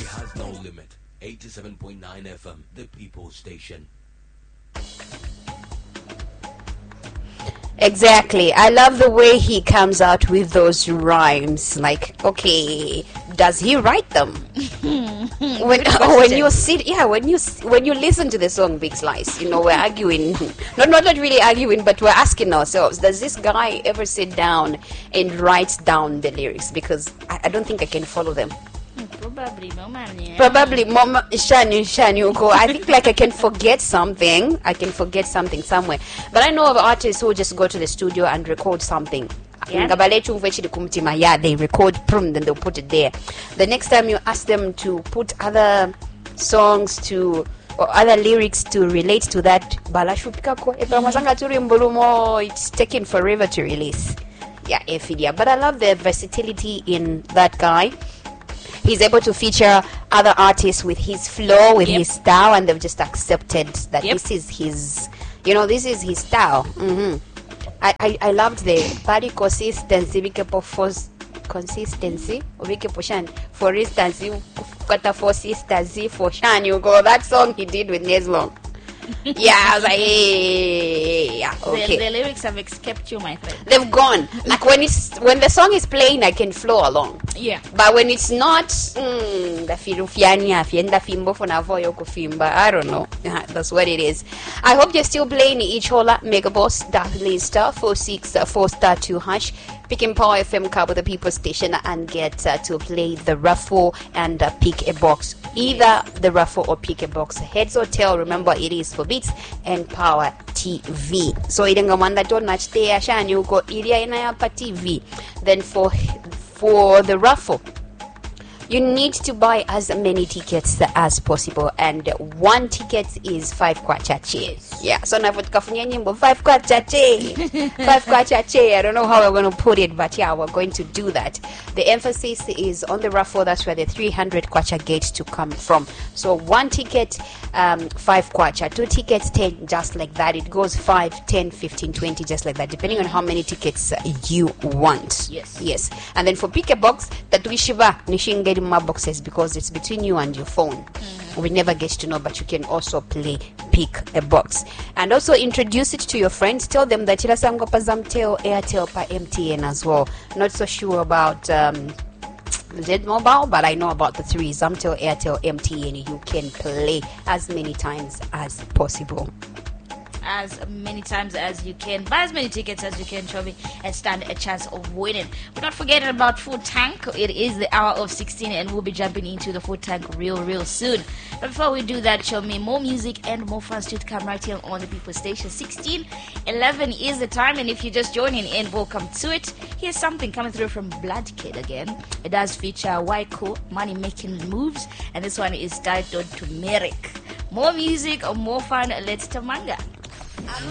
has no limit. 87.9 FM, the People Station. Exactly. I love the way he comes out with those rhymes. Like, okay, does he write them? when you listen to the song Big Slice, we're arguing. Not really arguing, but we're asking ourselves, does this guy ever sit down and write down the lyrics? Because I don't think I can follow them. Probably, Mama. Shanyuko. I think like I can forget something. Somewhere. But I know of artists who just go to the studio and record something. Yeah, they record, then they'll put it there. The next time you ask them to put other songs or other lyrics to relate to that, it's taken forever to release. Yeah, but I love the versatility in that guy. He's able to feature other artists with his flow, with his style, and they've just accepted that this is his, this is his style. I loved the body consistency, for instance, you got a four sisters for Shan, you go, that song he did with Neslong. Yeah, I was like, hey, yeah, okay. The lyrics have escaped you, my friend. They've gone. Like when the song is playing, I can flow along. Yeah. But when it's not, I don't know. That's what it is. I hope you're still playing Ichola, Megaboss, Darkly Star, 464*2#. Pick and Power FM Cabo, the People Station, and get to play the raffle and pick a box. Either the raffle or pick a box. Heads or tail, remember it is for Beats and Power TV. So idengamanda don't match there, Shan, you go iria inayapa TV. Then for the raffle, you need to buy as many tickets as possible, and one ticket is 5 kwachache. Yeah, so now 5 kwachache. 5 kwachache. I don't know how we're going to put it, but yeah, we're going to do that. The emphasis is on the raffle. That's where the 300 kwacha gets to come from. So one ticket, 5 kwacha. 2 tickets, 10, just like that. It goes 5, 10, 15, 20, just like that, depending on how many tickets you want. Yes. And then for pick a box, that we shiva nishingeri my boxes, because it's between you and your phone. We never get to know, but you can also play pick a box and also introduce it to your friends. Tell them that Chirasangopa Zamtel, Airtel, pa MTN as well. Not so sure about Z Mobile, but I know about the three: Zamtel, Airtel, MTN. You can play as many times as possible. As many times as you can, buy as many tickets as you can, Chobi, and stand a chance of winning. We're not forgetting about Food Tank. It is the hour of 16, and we'll be jumping into the Food Tank real soon. But before we do that, show me more music and more fun to come right here on the People Station. 16:11 is the time, and if you're just joining in, welcome to it. Here's something coming through from Blood Kid again. It does feature Waiko, Money Making Moves, and this one is titled Turmeric. More music or more fun, let's tamanga.